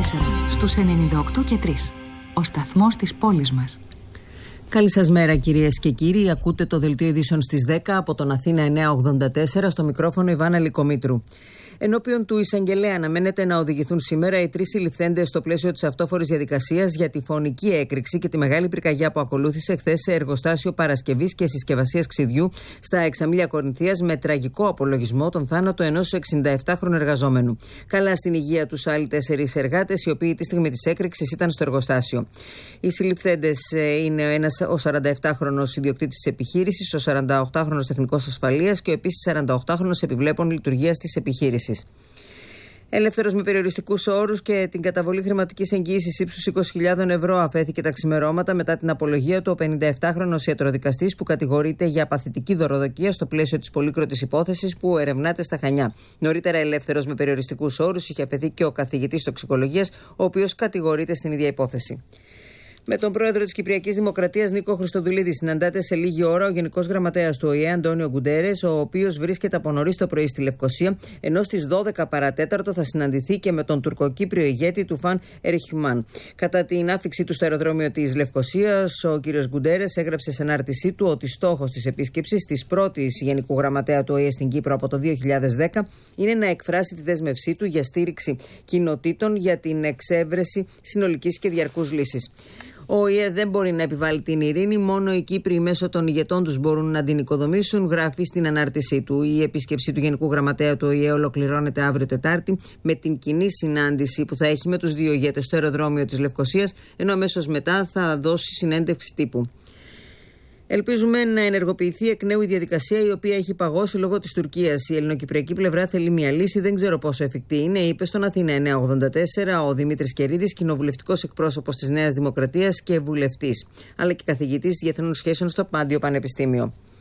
στους 98 και 3. Ο σταθμός της πόλης μας. Καλή σας μέρα κυρίες και κύριοι. Ακούτε το δελτίο ειδήσεων στις 10 από τον Αθήνα 984, στο μικρόφωνο Ιβάνα Λικομήτρου. Ενώπιον του εισαγγελέα αναμένεται να οδηγηθούν σήμερα οι 3 συλληφθέντες στο πλαίσιο της αυτόφορης διαδικασίας για τη φωνική έκρηξη και τη μεγάλη πυρκαγιά που ακολούθησε χθες σε εργοστάσιο παρασκευής και συσκευασίας ξυδιού στα Εξαμήλια Κορινθίας, με τραγικό απολογισμό τον θάνατο ενός 67χρονου εργαζόμενου. Καλά στην υγεία τους άλλοι 4 εργάτες, οι οποίοι τη στιγμή της έκρηξης ήταν στο εργοστάσιο. Οι συλληφθέντες είναι ο 47χρονος ιδιοκτήτης της επιχείρησης, ο 48χρονος τεχνικός ασφαλείας και ο επίσης 48χρονος επιβλέπων λειτουργίας της επιχείρησης. Ελεύθερος με περιοριστικούς όρους και την καταβολή χρηματικής εγγύησης ύψους 20.000 ευρώ αφέθηκε τα ξημερώματα μετά την απολογία του ο 57χρονος ιατροδικαστής που κατηγορείται για παθητική δωροδοκία στο πλαίσιο της πολύκροτης υπόθεσης που ερευνάται στα Χανιά. Νωρίτερα, ελεύθερος με περιοριστικούς όρους είχε αφαιθεί και ο καθηγητής τοξικολογίας, ο οποίος κατηγορείται στην ίδια υπόθεση. Με τον πρόεδρο της Κυπριακής Δημοκρατίας Νίκο Χριστοδουλίδη συναντάται σε λίγη ώρα ο Γενικός Γραμματέας του ΟΗΕ Αντώνιο Γκουντέρες, ο οποίος βρίσκεται από νωρίς το πρωί στη Λευκοσία, ενώ στις 12 παρατέταρτο θα συναντηθεί και με τον τουρκοκύπριο ηγέτη του Φαν Ερχιμάν. Κατά την άφιξή του στο αεροδρόμιο της Λευκοσίας, ο κ. Γκουντέρες έγραψε σε ανάρτησή του ότι στόχος της επίσκεψης της πρώτης Γενικού Γραμματέα του ΟΗΕ στην Κύπρο από το 2010 είναι να εκφράσει τη δέσμευσή του για στήριξη κοινοτήτων για την εξέβρεση συνολικής και διαρκούς λύσης. Ο ΟΗΕ δεν μπορεί να επιβάλλει την ειρήνη, μόνο οι Κύπροι μέσω των ηγετών τους μπορούν να την οικοδομήσουν, γράφει στην ανάρτησή του. Η επίσκεψη του Γενικού Γραμματέα του ΟΗΕ ολοκληρώνεται αύριο Τετάρτη με την κοινή συνάντηση που θα έχει με τους 2 ηγέτες στο αεροδρόμιο της Λευκοσίας, ενώ αμέσως μετά θα δώσει συνέντευξη τύπου. Ελπίζουμε να ενεργοποιηθεί εκ νέου η διαδικασία, η οποία έχει παγώσει λόγω της Τουρκίας. Η ελληνοκυπριακή πλευρά θέλει μια λύση, δεν ξέρω πόσο εφικτή είναι, είπε στον Αθήνα 984 ο Δημήτρης Κερίδης, κοινοβουλευτικός εκπρόσωπος της Νέας Δημοκρατίας και βουλευτής, αλλά και καθηγητής διεθνών σχέσεων στο Πάντιο Πανεπιστήμιο.